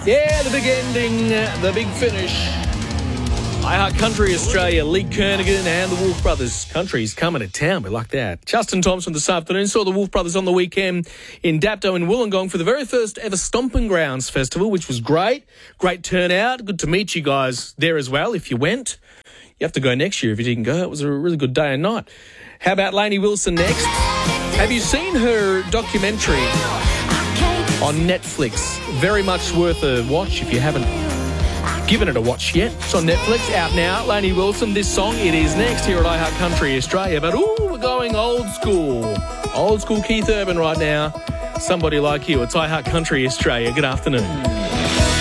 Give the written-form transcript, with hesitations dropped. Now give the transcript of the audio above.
Yeah, the big ending, the big finish. iHeart Country Australia, Lee Kernaghan and the Wolf Brothers. Country's coming to town, we like that. Justin Thompson this afternoon saw the Wolf Brothers on the weekend in Dapto in Wollongong for the very first ever Stomping Grounds Festival, which was great. Great turnout. Good to meet you guys there as well if you went. You have to go next year if you didn't go. It was a really good day and night. How about Lainey Wilson next? Have you seen her documentary on Netflix? Very much worth a watch if you haven't given it a watch yet. It's on Netflix, out now. Lainey Wilson, this song, it is next here at iHeart Country Australia. But, we're going old school. Old school Keith Urban right now. Somebody Like You. It's iHeart Country Australia. Good afternoon.